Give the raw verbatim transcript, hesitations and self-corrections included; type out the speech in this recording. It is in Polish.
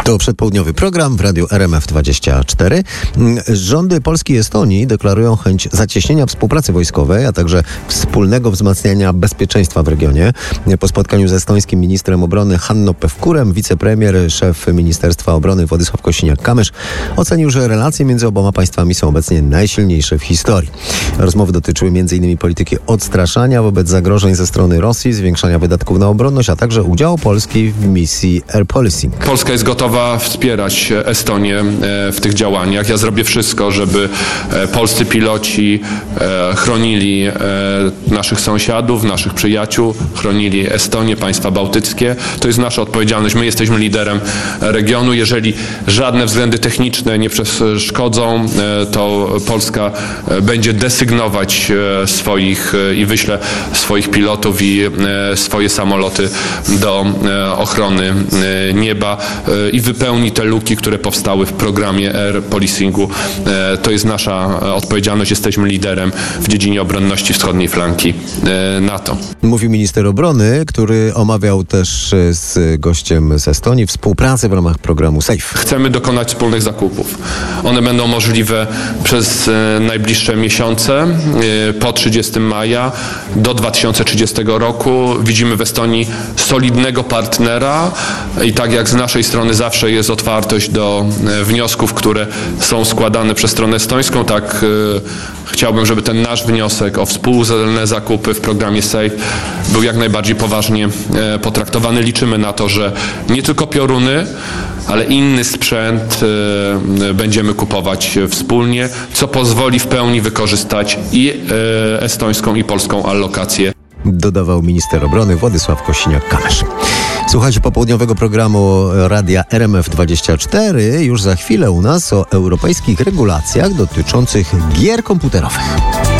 To przedpołudniowy program w Radiu R M F dwadzieścia cztery. Rządy Polski i Estonii deklarują chęć zacieśnienia współpracy wojskowej, a także wspólnego wzmacniania bezpieczeństwa w regionie. Po spotkaniu z estońskim ministrem obrony Hanno Pevkurem wicepremier, szef Ministerstwa Obrony Władysław Kosiniak-Kamysz ocenił, że relacje między oboma państwami są obecnie najsilniejsze w historii. Rozmowy dotyczyły między innymi polityki odstraszania wobec zagrożeń ze strony Rosji, zwiększania wydatków na obronność, a także udziału Polski w misji Air Policing. Polska jest gotowa wspierać Estonię w tych działaniach. Ja zrobię wszystko, żeby polscy piloci chronili naszych sąsiadów, naszych przyjaciół, chronili Estonię, państwa bałtyckie. To jest nasza odpowiedzialność. My jesteśmy liderem regionu. Jeżeli żadne względy techniczne nie przeszkodzą, to Polska będzie desygnować swoich i wyśle swoich pilotów i swoje samoloty do ochrony nieba i wypełni te luki, które powstały w programie Air Policingu. To jest nasza odpowiedzialność. Jesteśmy liderem w dziedzinie obronności wschodniej flanki NATO. Mówił minister obrony, który omawiał też z gościem z Estonii współpracę w ramach programu SAFE. Chcemy dokonać wspólnych zakupów. One będą możliwe przez najbliższe miesiące. Po trzydziestego maja do dwa tysiące trzydziestego roku widzimy w Estonii solidnego partnera i tak jak z naszej strony zawsze jest otwartość do wniosków, które są składane przez stronę estońską, tak e, chciałbym, żeby ten nasz wniosek o wspólne zakupy w programie SAFE był jak najbardziej poważnie e, potraktowany. Liczymy na to, że nie tylko pioruny, ale inny sprzęt e, będziemy kupować wspólnie, co pozwoli w pełni wykorzystać i e, estońską, i polską allokację. Dodawał minister obrony Władysław Kosiniak-Kamysz. Słuchajcie popołudniowego programu Radia R M F dwadzieścia cztery. Już za chwilę u nas o europejskich regulacjach dotyczących gier komputerowych.